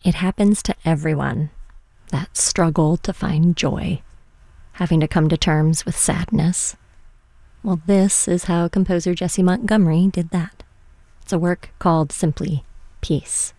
It happens to everyone. That struggle to find joy, having to come to terms with sadness. Well, this is how composer Jessie Montgomery did that. It's a work called simply Peace.